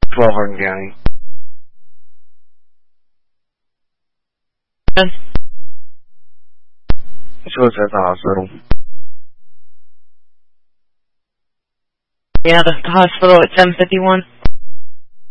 12 Hardin County. So it's at the hospital. Yeah, the hospital at 751.